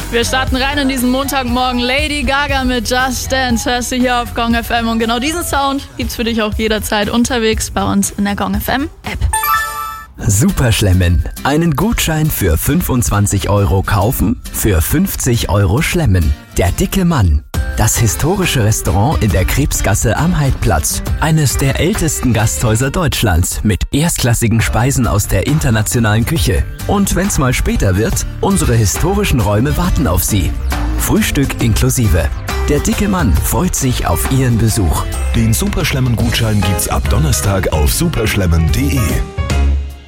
Wir starten rein in diesen Montagmorgen. Lady Gaga mit Just Dance hörst du hier auf Gong FM. Und genau diesen Sound gibt's für dich auch jederzeit unterwegs bei uns in der Gong FM App. Superschlemmen. Einen Gutschein für 25 € kaufen, für 50 € schlemmen. Der dicke Mann. Das historische Restaurant in der Krebsgasse am Heidplatz. Eines der ältesten Gasthäuser Deutschlands mit erstklassigen Speisen aus der internationalen Küche. Und wenn's mal später wird, unsere historischen Räume warten auf Sie. Frühstück inklusive. Der dicke Mann freut sich auf Ihren Besuch. Den Superschlemmen-Gutschein gibt's ab Donnerstag auf superschlemmen.de.